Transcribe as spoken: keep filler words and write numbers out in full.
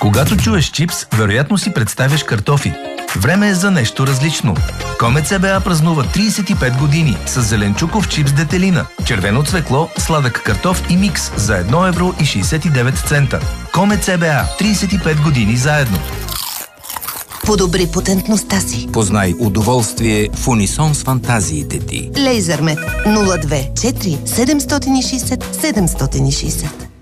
Когато чуеш чипс, вероятно си представяш картофи. Време е за нещо различно. Комет ЦБА празнува тридесет и пет години с зеленчуков чипс детелина, червено цвекло, сладък картоф и микс за едно евро и шейсет и девет цента. Комет ЦБА. тридесет и пет години заедно. Подобри потентността си. Познай удоволствие в унисон с фантазиите ти. Лейзермет нула две четири седем шест нула седем шест нула.